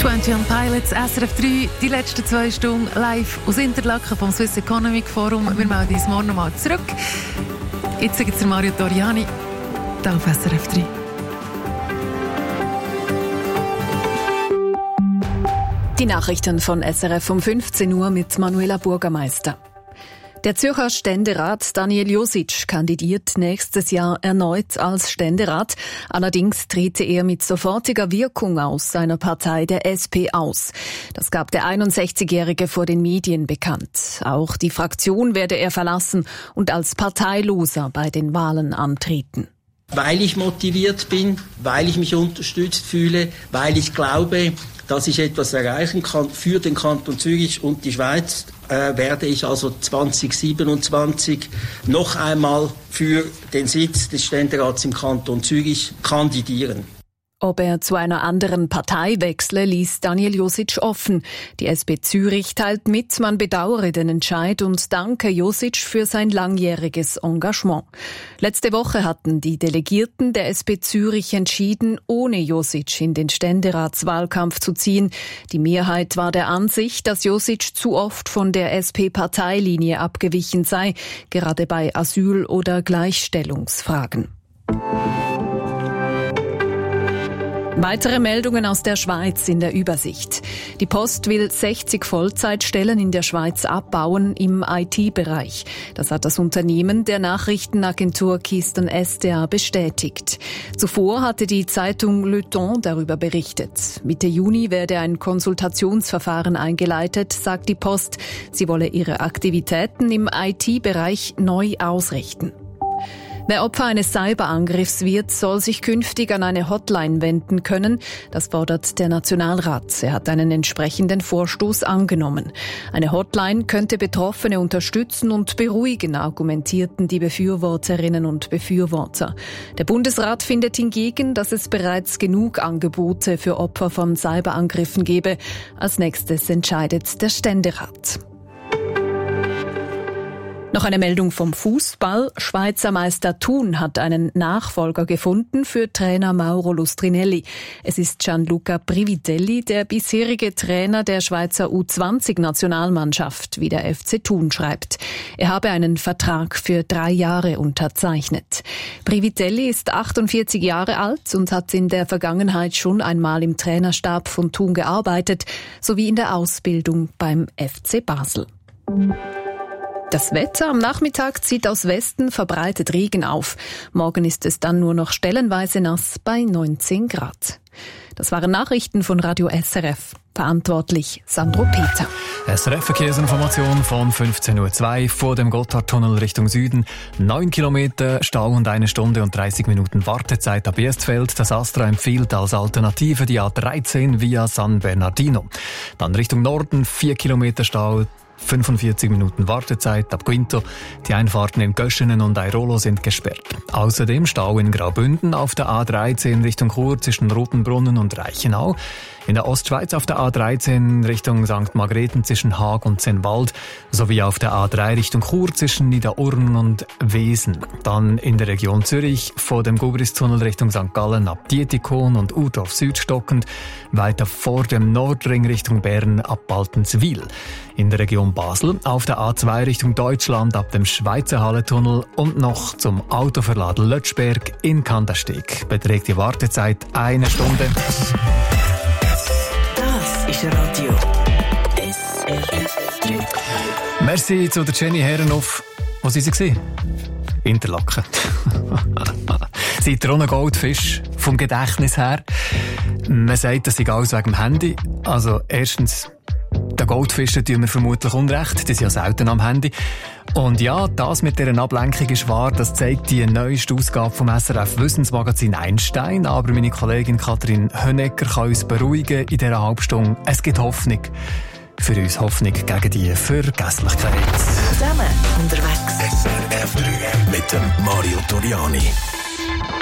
21 Pilots, SRF 3, die letzten 2 Stunden live aus Interlaken vom Swiss Economic Forum. Wir melden uns morgen nochmal zurück. Jetzt sagt es Mario Doriani, hier auf SRF 3. Die Nachrichten von SRF um 15 Uhr mit Manuela Bürgermeister. Der Zürcher Ständerat Daniel Josic kandidiert nächstes Jahr erneut als Ständerat. Allerdings trete er mit sofortiger Wirkung aus seiner Partei der SP aus. Das gab der 61-Jährige vor den Medien bekannt. Auch die Fraktion werde er verlassen und als Parteiloser bei den Wahlen antreten. Weil ich motiviert bin, weil ich mich unterstützt fühle, weil ich glaube, dass ich etwas erreichen kann für den Kanton Zürich und die Schweiz, werde ich also 2027 noch einmal für den Sitz des Ständerats im Kanton Zürich kandidieren. Ob er zu einer anderen Partei wechsle, ließ Daniel Josic offen. Die SP Zürich teilt mit, man bedauere den Entscheid und danke Josic für sein langjähriges Engagement. Letzte Woche hatten die Delegierten der SP Zürich entschieden, ohne Josic in den Ständeratswahlkampf zu ziehen. Die Mehrheit war der Ansicht, dass Josic zu oft von der SP-Parteilinie abgewichen sei, gerade bei Asyl- oder Gleichstellungsfragen. Weitere Meldungen aus der Schweiz in der Übersicht. Die Post will 60 Vollzeitstellen in der Schweiz abbauen im IT-Bereich. Das hat das Unternehmen der Nachrichtenagentur Keystone SDA bestätigt. Zuvor hatte die Zeitung Le Temps darüber berichtet. Mitte Juni werde ein Konsultationsverfahren eingeleitet, sagt die Post. Sie wolle ihre Aktivitäten im IT-Bereich neu ausrichten. Wer Opfer eines Cyberangriffs wird, soll sich künftig an eine Hotline wenden können. Das fordert der Nationalrat. Er hat einen entsprechenden Vorstoß angenommen. Eine Hotline könnte Betroffene unterstützen und beruhigen, argumentierten die Befürworterinnen und Befürworter. Der Bundesrat findet hingegen, dass es bereits genug Angebote für Opfer von Cyberangriffen gebe. Als nächstes entscheidet der Ständerat. Noch eine Meldung vom Fußball. Schweizer Meister Thun hat einen Nachfolger gefunden für Trainer Mauro Lustrinelli. Es ist Gianluca Privitelli, der bisherige Trainer der Schweizer U20-Nationalmannschaft, wie der FC Thun schreibt. Er habe einen Vertrag für 3 Jahre unterzeichnet. Privitelli ist 48 Jahre alt und hat in der Vergangenheit schon einmal im Trainerstab von Thun gearbeitet, sowie in der Ausbildung beim FC Basel. Das Wetter am Nachmittag zieht aus Westen verbreitet Regen auf. Morgen ist es dann nur noch stellenweise nass bei 19 Grad. Das waren Nachrichten von Radio SRF. Verantwortlich Sandro Peter. SRF-Verkehrsinformation von 15.02 Uhr vor dem Gotthardtunnel Richtung Süden. 9 Kilometer Stau und 1 Stunde und 30 Minuten Wartezeit ab Erstfeld. Das Astra empfiehlt als Alternative die A13 via San Bernardino. Dann Richtung Norden 4 Kilometer Stau. 45 Minuten Wartezeit ab Quinto. Die Einfahrten in Göschenen und Airolo sind gesperrt. Außerdem Stau in Graubünden auf der A13 Richtung Chur zwischen Rotenbrunnen und Reichenau. In der Ostschweiz auf der A13 Richtung St. Margrethen zwischen Haag und Zenwald, sowie auf der A3 Richtung Chur zwischen Niederurn und Wesen. Dann in der Region Zürich vor dem Gubristunnel Richtung St. Gallen ab Dietikon und Urdorf Süd stockend, weiter vor dem Nordring Richtung Bern ab Baltenswil. In der Region Basel auf der A2 Richtung Deutschland ab dem Schweizer Halletunnel und noch zum Autoverladen Lötschberg in Kandersteg beträgt die Wartezeit 1 Stunde. Ist Radio SRF 3. Merci zu der Jenny Herrenhoff. Wo waren sie? Interlaken. Seid ihr auch ein Goldfisch vom Gedächtnis her? Man sagt, das sei alles wegen dem Handy. Also erstens, den Goldfischen tun wir vermutlich Unrecht. Die sind ja selten am Handy. Und ja, das mit dieser Ablenkung ist wahr. Das zeigt die neueste Ausgabe vom SRF Wissensmagazin Einstein. Aber meine Kollegin Kathrin Hönecker kann uns beruhigen in dieser Halbstunde. Es gibt Hoffnung. Für uns Hoffnung gegen die Vergesslichkeit. Zusammen unterwegs. SRF 3 mit dem Mario Doriani.